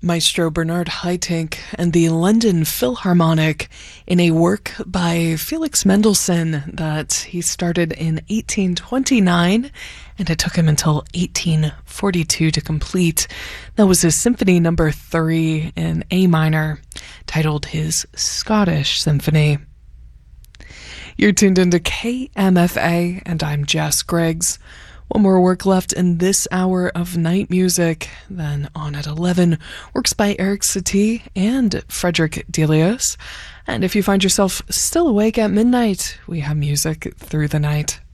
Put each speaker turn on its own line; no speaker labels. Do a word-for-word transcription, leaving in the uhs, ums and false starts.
Maestro Bernard Haitink and the London Philharmonic in a work by Felix Mendelssohn that he started in eighteen twenty-nine, and it took him until eighteen forty-two to complete. That was his Symphony Number three in A minor, titled his Scottish Symphony. You're tuned into K M F A, and I'm Jess Griggs. One more work left in this hour of night music. Then on at eleven, works by Eric Satie and Frederick Delius. And if you find yourself still awake at midnight, we have music through the night.